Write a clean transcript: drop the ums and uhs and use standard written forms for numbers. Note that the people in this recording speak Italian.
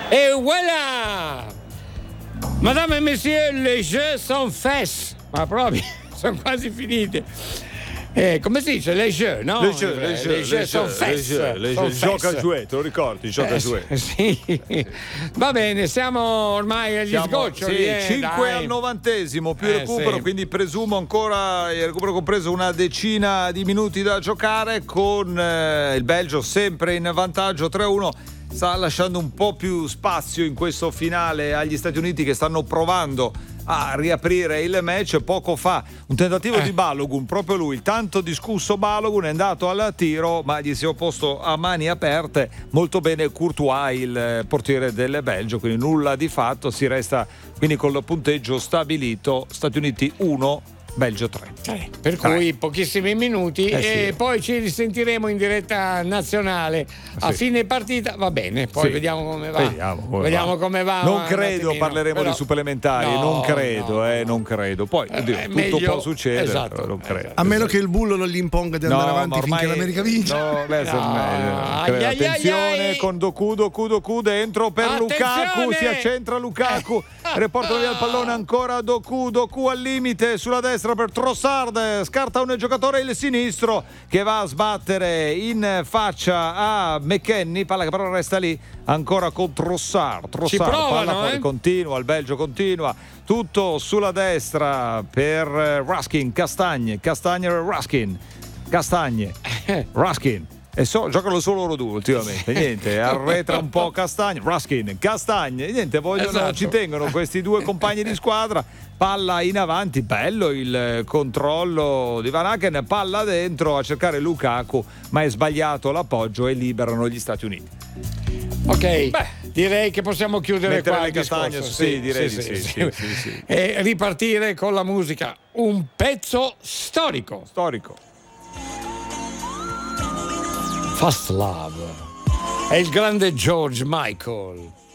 Et voilà! Madame et Monsieur, les jeux sont faits. Ma proprio, sono quasi finiti. Come si dice? Les jeux, no? Les jeux sono faits. Gioca a jouet, te lo ricordi? Gioca a jouet. Sì. Va bene, siamo ormai agli sgoccioli. Sì, 5 al 90°, più recupero, sì. quindi presumo ancora il recupero compreso una decina di minuti da giocare, con il Belgio sempre in vantaggio 3-1. Sta lasciando un po' più spazio in questo finale agli Stati Uniti, che stanno provando a riaprire il match. Poco fa un tentativo di Balogun, proprio lui, il tanto discusso Balogun, è andato al tiro ma gli si è opposto a mani aperte. Molto bene Courtois, il portiere del Belgio, quindi nulla di fatto, si resta quindi col punteggio stabilito: Stati Uniti 1, Belgio 3. Per cui pochissimi minuti e sì. poi ci risentiremo in diretta nazionale a fine partita. Va bene, poi Sì. vediamo come va. Vediamo come va. Non credo parleremo però di supplementari, non credo. Poi tutto meglio, può succedere, esatto, però non credo. A meno che il bullo non gli imponga di andare avanti finché l'America vince. Attenzione con Doku dentro per Lukaku, si accentra Lukaku, riporta via il pallone ancora Doku al limite sulla destra per Trossard, scarta un giocatore il sinistro che va a sbattere in faccia a McKennie, palla che però resta lì ancora con Trossard. Ci provano, palla fuori, continua, il Belgio continua, tutto sulla destra per Ruskin, Castagne, Ruskin. E giocano solo loro due ultimamente, niente, arretra un po' Castagne, niente, ci tengono questi due compagni di squadra. Palla in avanti, bello il controllo di Van Aken, palla dentro a cercare Lukaku, ma è sbagliato l'appoggio e liberano gli Stati Uniti. Ok, direi che possiamo chiudere Mettere qua le il castagne, discorso. sì, direi di sì. E ripartire con la musica, un pezzo storico. First Love è il grande George Michael.